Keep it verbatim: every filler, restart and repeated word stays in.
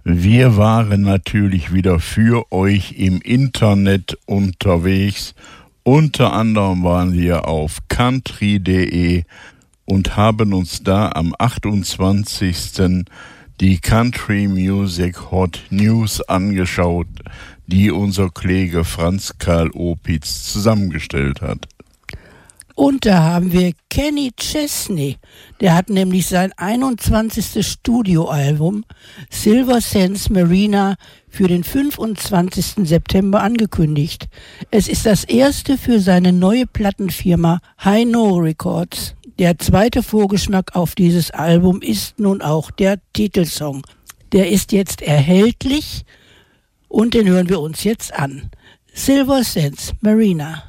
Wir waren natürlich wieder für euch im Internet unterwegs. Unter anderem waren wir auf country punkt de und haben uns da am achtundzwanzigsten die Country Music Hot News angeschaut, die unser Kollege Franz Karl Opitz zusammengestellt hat. Und da haben wir Kenny Chesney, der hat nämlich sein einundzwanzigstes Studioalbum Silver Sands Marina für den fünfundzwanzigsten September angekündigt. Es ist das erste für seine neue Plattenfirma High No Records. Der zweite Vorgeschmack auf dieses Album ist nun auch der Titelsong. Der ist jetzt erhältlich und den hören wir uns jetzt an. Silver Sands Marina.